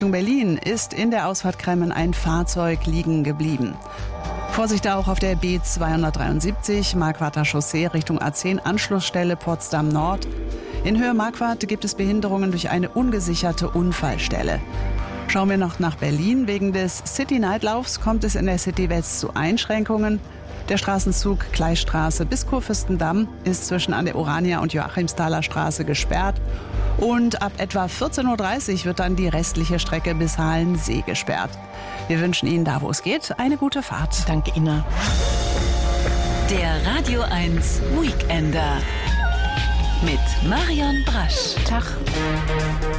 Berlin ist in der Ausfahrt Kremmen ein Fahrzeug liegen geblieben. Vorsicht auch auf der B273 Marquarder Chaussee Richtung A10 Anschlussstelle Potsdam Nord. In Höhe Marquardt gibt es Behinderungen durch eine ungesicherte Unfallstelle. Schauen wir noch nach Berlin. Wegen des City-Night-Laufs kommt es in der City West zu Einschränkungen. Der Straßenzug Gleisstraße bis Kurfürstendamm ist zwischen an der Orania- und Joachimsthaler Straße gesperrt. Und ab etwa 14.30 Uhr wird dann die restliche Strecke bis Halensee gesperrt. Wir wünschen Ihnen da, wo es geht, eine gute Fahrt. Danke, Ina. Der Radio 1 Weekender mit Marion Brasch. Tag.